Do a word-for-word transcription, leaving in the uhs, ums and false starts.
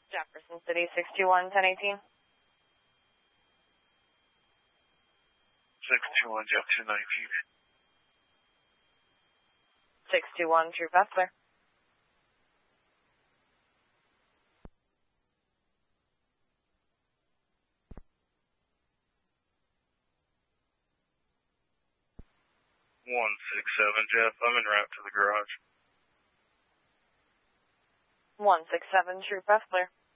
Jefferson City, six two one, ten eighteen. six two one, Jefferson nineteen. six two one, True Path Clear. one six seven, Jeff. I'm en route to the garage. one six seven, True Path Clear.